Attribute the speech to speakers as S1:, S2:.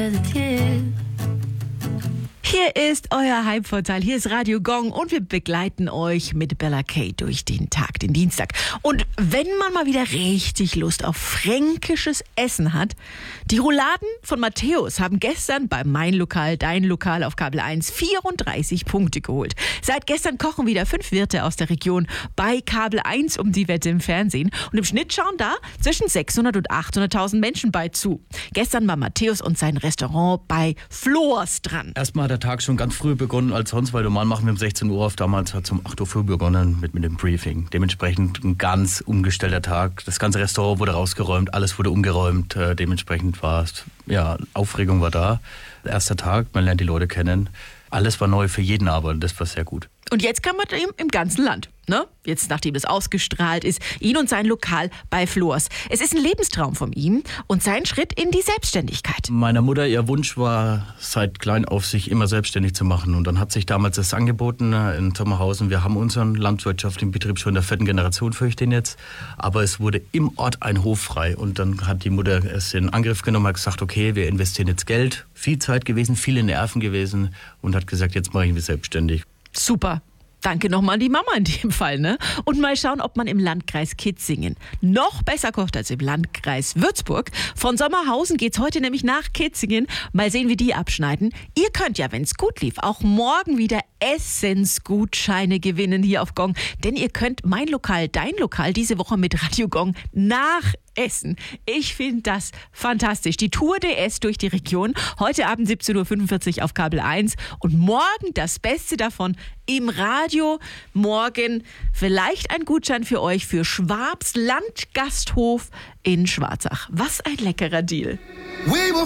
S1: positive.
S2: Hier ist euer Heimvorteil, hier ist Radio Gong und wir begleiten euch mit Bella Kay durch den Tag, den Dienstag. Und wenn man mal wieder richtig Lust auf fränkisches Essen hat, die Rouladen von Matthäus haben gestern bei Mein Lokal, Dein Lokal auf Kabel 1 34 Punkte geholt. Seit gestern kochen wieder 5 Wirte aus der Region bei Kabel 1 um die Wette im Fernsehen. Und im Schnitt schauen da zwischen 600 und 800.000 Menschen bei zu. Gestern war Matthäus und sein Restaurant bei Floors dran.
S3: Erstmal hat der Tag schon ganz früh begonnen als sonst, weil normal machen wir um 16 Uhr auf. Damals hat es um 8 Uhr früh begonnen mit dem Briefing. Dementsprechend ein ganz umgestellter Tag. Das ganze Restaurant wurde rausgeräumt, alles wurde umgeräumt. Dementsprechend war es, Aufregung war da. Erster Tag, man lernt die Leute kennen. Alles war neu für jeden, aber das war sehr gut.
S2: Und jetzt kann man im ganzen Land, ne? Jetzt, nachdem es ausgestrahlt ist, ihn und sein Lokal bei Floors. Es ist ein Lebenstraum von ihm und sein Schritt in die Selbstständigkeit.
S3: Meiner Mutter, ihr Wunsch war, seit klein auf sich immer selbstständig zu machen. Und dann hat sich damals das angeboten in Sommerhausen. Wir haben unseren landwirtschaftlichen Betrieb schon in der 4. Generation, fürchte ich jetzt. Aber es wurde im Ort ein Hof frei. Und dann hat die Mutter es in Angriff genommen, hat gesagt, okay, wir investieren jetzt Geld. Viel Zeit gewesen, viele Nerven gewesen. Und hat gesagt, jetzt mache ich mich selbstständig.
S2: Super. Danke nochmal an die Mama in dem Fall, ne? Und mal schauen, ob man im Landkreis Kitzingen noch besser kocht als im Landkreis Würzburg. Von Sommerhausen geht's heute nämlich nach Kitzingen. Mal sehen, wie die abschneiden. Ihr könnt ja, wenn's gut lief, auch morgen wieder Essensgutscheine gewinnen hier auf Gong. Denn ihr könnt Mein Lokal, Dein Lokal diese Woche mit Radio Gong nachessen. Ich finde das fantastisch. Die Tour DS durch die Region. Heute Abend 17.45 Uhr auf Kabel 1. Und morgen das Beste davon im Radio. Morgen vielleicht ein Gutschein für euch für Schwabs Landgasthof in Schwarzach. Was ein leckerer Deal.
S4: We will